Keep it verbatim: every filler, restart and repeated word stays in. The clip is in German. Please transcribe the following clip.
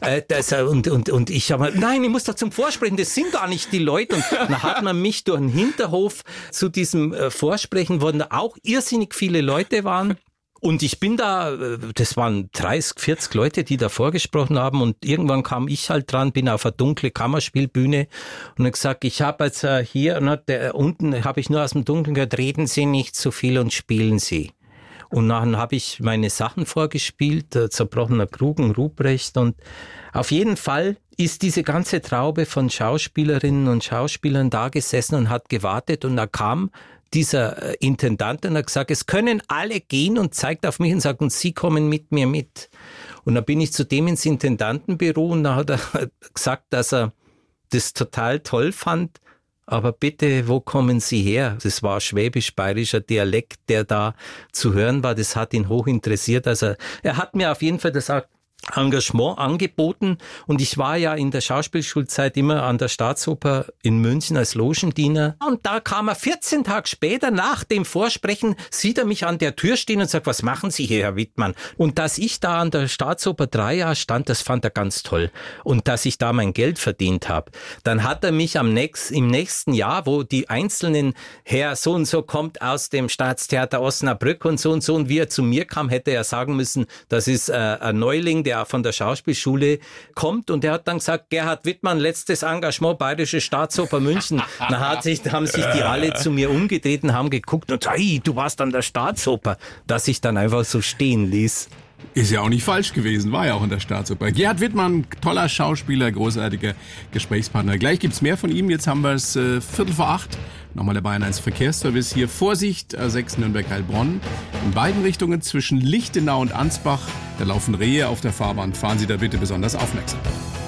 Äh, das, und, und, und ich habe, nein, ich muss doch zum Vorsprechen, das sind gar nicht die Leute. Und dann hat man mich durch den Hinterhof zu diesem äh, Vorsprechen, wo da auch irrsinnig viele Leute waren. Und ich bin da, das waren dreißig, vierzig Leute, die da vorgesprochen haben und irgendwann kam ich halt dran, bin auf eine dunkle Kammerspielbühne und habe gesagt, ich habe jetzt hier, na, der, unten habe ich nur aus dem Dunkeln gehört, reden Sie nicht zu viel und spielen Sie. Und dann habe ich meine Sachen vorgespielt, zerbrochener Krugen, Ruprecht und auf jeden Fall ist diese ganze Traube von Schauspielerinnen und Schauspielern da gesessen und hat gewartet und da kam dieser Intendant und hat gesagt, es können alle gehen und zeigt auf mich und sagt, und Sie kommen mit mir mit. Und dann bin ich zu dem ins Intendantenbüro und da hat er gesagt, dass er das total toll fand. Aber bitte, wo kommen Sie her? Das war schwäbisch-bayerischer Dialekt, der da zu hören war. Das hat ihn hoch interessiert. Also er hat mir auf jeden Fall das Engagement angeboten und ich war ja in der Schauspielschulzeit immer an der Staatsoper in München als Logendiener und da kam er vierzehn Tage später nach dem Vorsprechen, sieht er mich an der Tür stehen und sagt, was machen Sie hier, Herr Wittmann? Und dass ich da an der Staatsoper drei Jahre stand, das fand er ganz toll und dass ich da mein Geld verdient habe. Dann hat er mich am nächsten, im nächsten Jahr, wo die einzelnen Herr so und so kommt aus dem Staatstheater Osnabrück und so und so und wie er zu mir kam, hätte er sagen müssen, das ist äh, ein Neuling, der von der Schauspielschule kommt und der hat dann gesagt, Gerhard Wittmann, letztes Engagement, Bayerische Staatsoper München. Dann hat sich, haben sich die alle zu mir umgedreht und haben geguckt und gesagt, hey, du warst an der Staatsoper, dass ich dann einfach so stehen ließ. Ist ja auch nicht falsch gewesen, war ja auch in der Staatsoper. Gerhard Wittmann, toller Schauspieler, großartiger Gesprächspartner. Gleich gibt's mehr von ihm, jetzt haben wir es äh, Viertel vor acht. Nochmal der Bayern eins Verkehrsservice hier. Vorsicht, A sechs Nürnberg-Heilbronn. In beiden Richtungen zwischen Lichtenau und Ansbach. Da laufen Rehe auf der Fahrbahn. Fahren Sie da bitte besonders aufmerksam.